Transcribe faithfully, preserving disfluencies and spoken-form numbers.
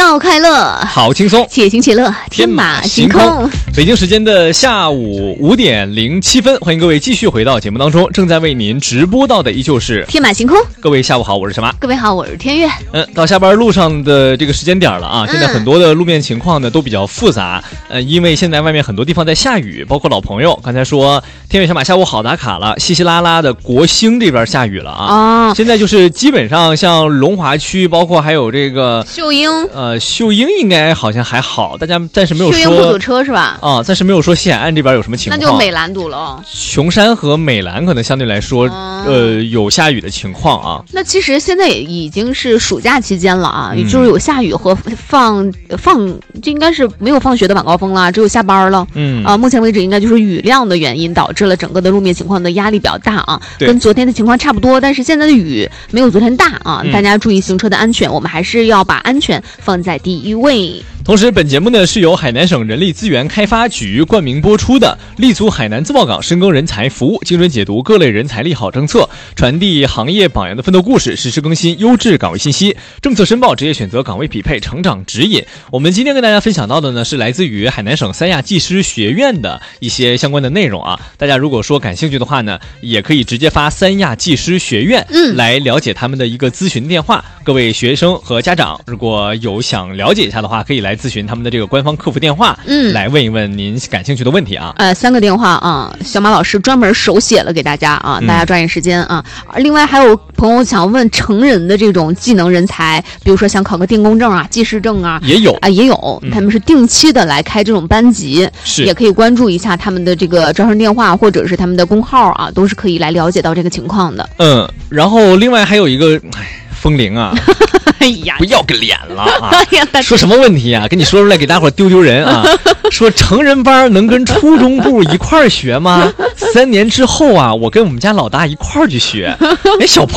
要快乐， 好轻松， 且行且乐，天马行空。 北京时间的下午五点零七分，欢迎各位继续回到节目当中，正在为您直播到的依旧是天马行空。 各位下午好，我是什么？ 各位好，我是天悦。 嗯，到下班路上的这个时间点了啊，现在很多的路面情况呢都比较复杂，呃，因为现在外面很多地方在下雨，包括老朋友刚才说天悦小马下午好打卡了，稀稀拉拉的国兴这边下雨了啊。哦，现在就是基本上像龙华区，包括还有这个秀英， 呃，秀英应该好像还好，大家暂时没有说秀英不堵车是吧？ 啊，暂时没有说西海岸这边有什么情况， 那就美兰堵了哦。 琼山和美兰可能相对来说，哦、呃，有下雨的情况啊。 那其实现在也已经是暑假期间了啊，也、嗯、就是有下雨和放放，这应该是没有放学的晚高峰了，只有下班了。嗯啊，目前为止应该就是雨量的原因导致了整个的路面情况的压力比较大啊，跟昨天的情况差不多，但是现在的雨没有昨天大啊，嗯、大家注意行车的安全，我们还是要把安全放在第一位。 同时，本节目呢是由海南省人力资源开发局冠名播出的，立足海南自贸港，深耕人才服务，精准解读各类人才利好政策，传递行业榜样的奋斗故事，实时更新优质岗位信息，政策申报、职业选择、岗位匹配、成长指引。我们今天跟大家分享到的呢，是来自于海南省三亚技师学院的一些相关的内容啊。大家如果说感兴趣的话呢，也可以直接发三亚技师学院，嗯，来了解他们的一个咨询电话。各位学生和家长，如果有想了解一下的话，可以来咨询他们的这个官方客服电话，嗯，来问一问您感兴趣的问题啊。 呃，三个电话啊，小马老师专门手写了给大家啊，大家抓紧时间啊。嗯、另外还有朋友想问成人的这种技能人才，比如说想考个电工证啊、技师证啊， 也有啊，也有，他们是定期的来开这种班级，是、嗯、也可以关注一下他们的这个招生电话或者是他们的公号啊，都是可以来了解到这个情况的。 嗯，然后另外还有一个，哎。风铃啊， 哎呀， 不要个脸了啊！说什么问题啊？跟你说出来给大伙丢丢人啊！说成人班能跟初中部一块儿学吗？三年之后啊，我跟我们家老大一块儿去学。哎，小朋